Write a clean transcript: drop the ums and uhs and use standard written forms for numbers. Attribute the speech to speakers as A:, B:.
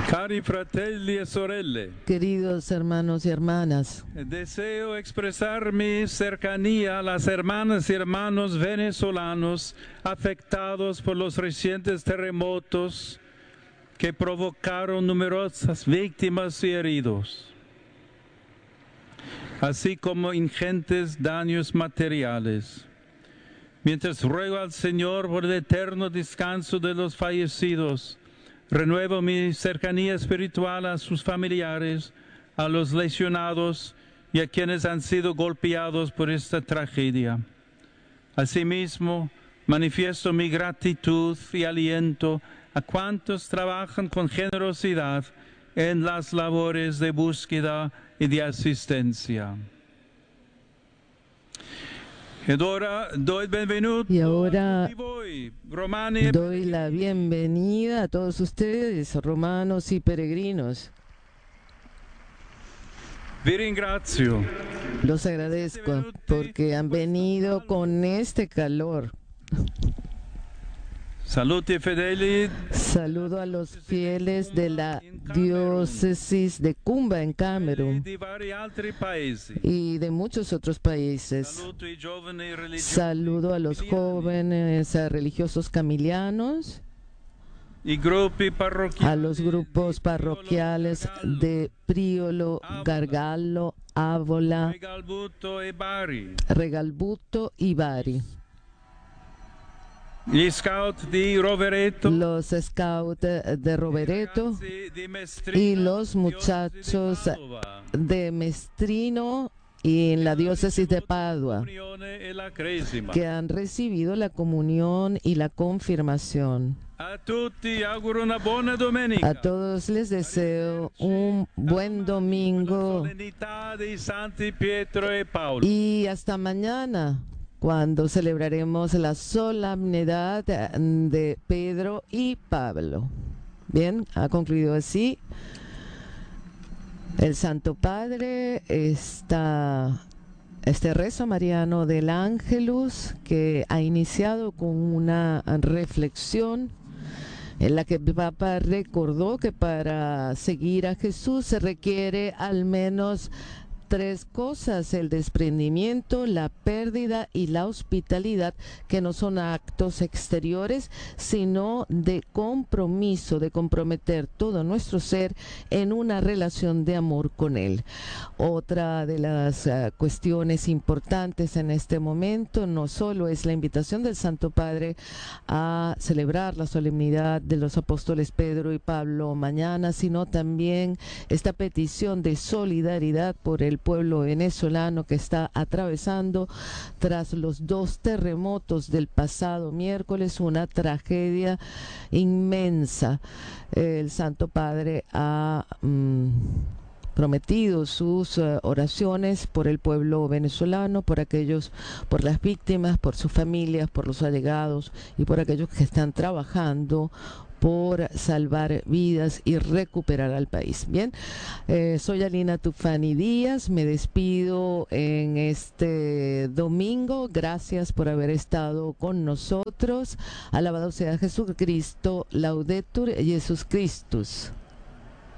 A: Cari fratelli e sorelle,
B: Queridos hermanos y hermanas,
A: deseo expresar mi cercanía a las hermanas y hermanos venezolanos afectados por los recientes terremotos que provocaron numerosas víctimas y heridos, así como ingentes daños materiales. Mientras ruego al Señor por el eterno descanso de los fallecidos, renuevo mi cercanía espiritual a sus familiares, a los lesionados y a quienes han sido golpeados por esta tragedia. Asimismo, manifiesto mi gratitud y aliento a cuantos trabajan con generosidad en las labores de búsqueda y de asistencia. Y ahora doy
B: la bienvenida a todos ustedes, romanos y peregrinos.
A: Vi ringrazio.
B: Los agradezco porque han venido con este calor.
A: Saluti fedeli.
B: Saludo a los fieles de la diócesis de Cumba en Camerún y de muchos otros países. Saludo a los jóvenes religiosos camilianos, a los grupos parroquiales de Priolo, Gargallo, Avola, Regalbuto y Bari.
A: Los scouts de
B: Rovereto y los muchachos de Mestrino y en la diócesis de Padua, que han recibido la comunión y la confirmación. A todos les deseo un buen domingo y hasta mañana, cuando celebraremos la solemnidad de Pedro y Pablo. Bien, ha concluido así el Santo Padre, este rezo mariano del Ángelus, que ha iniciado con una reflexión en la que el Papa recordó que para seguir a Jesús se requiere al menos 3 cosas: el desprendimiento, la pérdida y la hospitalidad, que no son actos exteriores, sino de compromiso, de comprometer todo nuestro ser en una relación de amor con Él. Otra de las cuestiones importantes en este momento no solo es la invitación del Santo Padre a celebrar la solemnidad de los apóstoles Pedro y Pablo mañana, sino también esta petición de solidaridad por el pueblo venezolano que está atravesando, tras los 2 terremotos del pasado miércoles, una tragedia inmensa. El Santo Padre ha prometido sus oraciones por el pueblo venezolano, por las víctimas, por sus familias, por los allegados y por aquellos que están trabajando por salvar vidas y recuperar al país. Bien, soy Alina Tufani Díaz, me despido en este domingo. Gracias por haber estado con nosotros. Alabado sea Jesucristo, Laudetur Jesus Christus.